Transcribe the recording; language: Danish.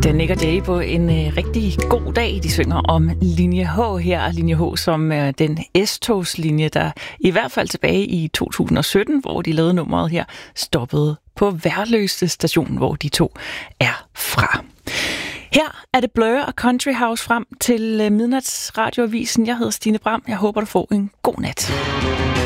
Den Nick og Jay på en rigtig god dag. De synger om linje H her, linje H som den S-togslinje, der i hvert fald tilbage i 2017, hvor de lavede nummeret her, stoppede på Værløse station, hvor de to er fra. Her er det Blur og Country House frem til midnatsradioavisen. Jeg hedder Stine Bram. Jeg håber, du får en god nat.